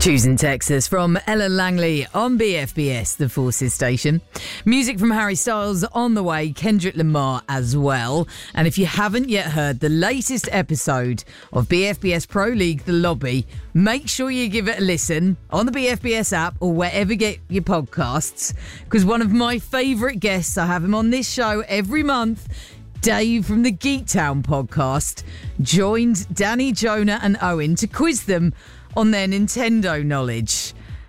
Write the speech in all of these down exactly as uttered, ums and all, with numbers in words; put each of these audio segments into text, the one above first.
Choosing Texas from Ellen Langley on B F B S, the Forces station. Music from Harry Styles on the way, Kendrick Lamar as well. And if you haven't yet heard the latest episode of B F B S Pro League The Lobby, make sure you give it a listen on the B F B S app or wherever you get your podcasts, because one of my favourite guests, I have him on this show every month, Dave from the Geek Town podcast, joined Danny, Jonah and Owen to quiz them on their Nintendo knowledge.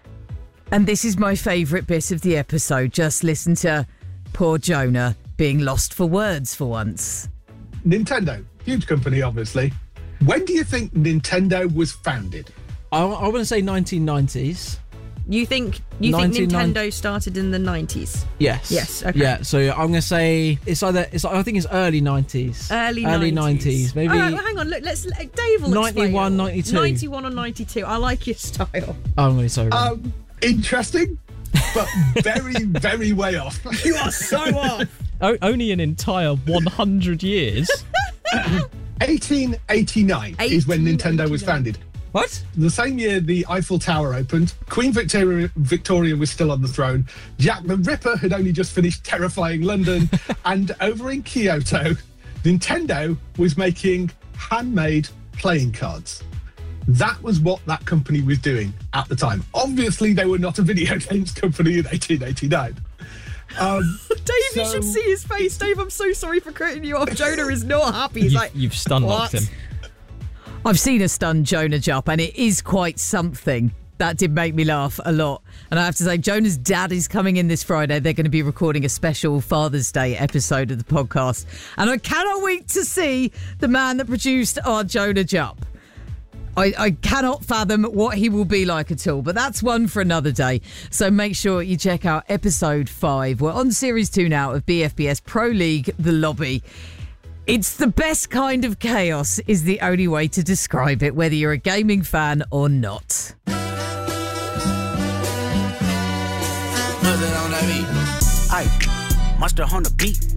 And this is my favourite bit of the episode. Just listen to poor Jonah being lost for words for once. Nintendo, huge company, obviously. When do you think Nintendo was founded? I, I want to say nineteen nineties. You think you think Nintendo started in the nineties? Yes. Yes. Okay. Yeah. So I'm going to say it's either it's. I think it's early nineties. Early early nineties. nineties. Maybe. All right, well, hang on. Look, let's. Dave will ninety-one, explain. ninety-two. ninety-one or ninety-two. I like your style. Oh, I'm really sorry. Um, interesting, but very, very way off. You are so off. O- only an entire one hundred years. eighteen eighty-nine is when Nintendo was eighteen eighty-nine. founded. What? The same year the Eiffel Tower opened, Queen Victoria, Victoria was still on the throne, Jack the Ripper had only just finished terrifying London, and over in Kyoto, Nintendo was making handmade playing cards. That was what that company was doing at the time. Obviously, they were not a video games company in eighteen eighty-nine. Um, Dave, so... you should see his face. Dave, I'm so sorry for cutting you off. Jonah is not happy. He's you, like, you've stun locked what? him. I've seen a stunned Jonah jump and it is quite something. That did make me laugh a lot. And I have to say, Jonah's dad is coming in this Friday. They're going to be recording a special Father's Day episode of the podcast. And I cannot wait to see the man that produced our Jonah jump. I, I cannot fathom what he will be like at all, but that's one for another day. So make sure you check out episode five. We're on series two now of B F B S Pro League The Lobby. It's the best kind of chaos is the only way to describe it, whether you're a gaming fan or not. Hey, monster on the beat.